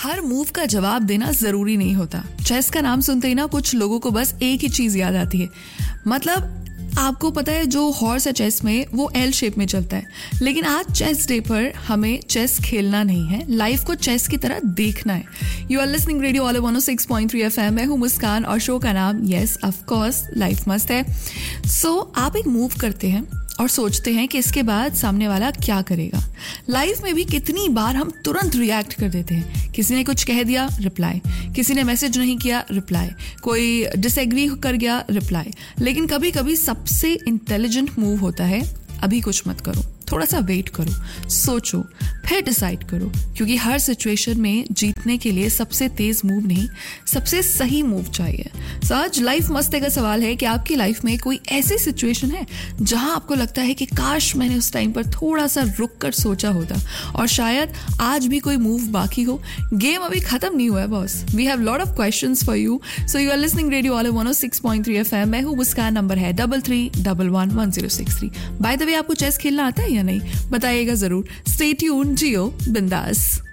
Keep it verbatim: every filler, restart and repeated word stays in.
हर move का जवाब देना जरूरी नहीं होता। चेस का नाम सुनते ही ना कुछ लोगों को बस एक ही चीज याद आती है, मतलब आपको पता है जो हॉर्स है चेस में वो एल शेप में चलता है। लेकिन आज चेस डे पर हमें चेस खेलना नहीं है, लाइफ को चेस की तरह देखना है। You are listening radio all one O six point three F M. मैं हूँ मुस्कान और शो का नाम यस ऑफ कोर्स लाइफ मस्त है। सो so, आप एक मूव करते हैं और सोचते हैं कि इसके बाद सामने वाला क्या करेगा। लाइफ में भी कितनी बार हम तुरंत रिएक्ट कर देते हैं। किसी ने कुछ कह दिया, रिप्लाई। किसी ने मैसेज नहीं किया, रिप्लाई। कोई डिसएग्री कर गया, रिप्लाई। लेकिन कभी कभी सबसे इंटेलिजेंट मूव होता है अभी कुछ मत करो, थोड़ा सा वेट करो, सोचो, फिर डिसाइड करो। क्योंकि हर सिचुएशन में जीतने के लिए सबसे तेज मूव नहीं, सबसे सही मूव चाहिए। सो आज लाइफ मस्ती का सवाल है कि आपकी लाइफ में कोई ऐसी सिचुएशन है जहां आपको लगता है कि काश मैंने उस टाइम पर थोड़ा सा रुक कर सोचा होता और शायद आज भी कोई मूव बाकी हो। गेम अभी खत्म नहीं हुआ है boss. We have lot of questions for you. So you are listening radio all one O six point three F M. मैं हूँ मुस्कान। नंबर है double three double one one zero six three. By the way, आपको chess खेलना आता है या नहीं बताइएगा जरूर। स्टे ट्यून्ड, जियो बिंदास।